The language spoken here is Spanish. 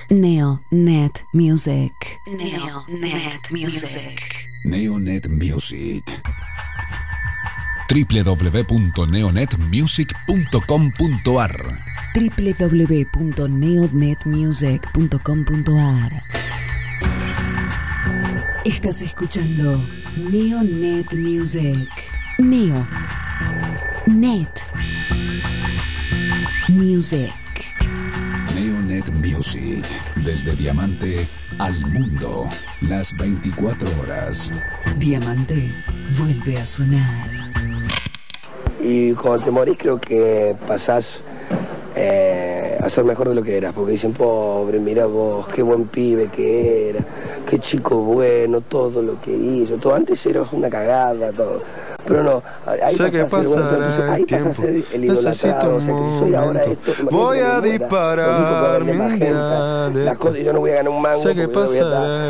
Neonet Music. Neonet Music. Neonet Music. www.neonetmusic.com.ar www.neonetmusic.com.ar. Estás escuchando Neonet Music. Neonet Music. Neonet Music. Desde Diamante al mundo. Las 24 horas. Diamante vuelve a sonar. Y cuando te morís creo que pasás a ser mejor de lo que eras, porque dicen, pobre, mira vos, qué buen pibe que era, qué chico bueno, todo lo que hizo, todo. Antes era una cagada, todo. Pero no, ahí sé que pasará el tiempo, necesito un momento, voy a disparar mi día de esto. Yo no voy a ganar un mango, sé que pasará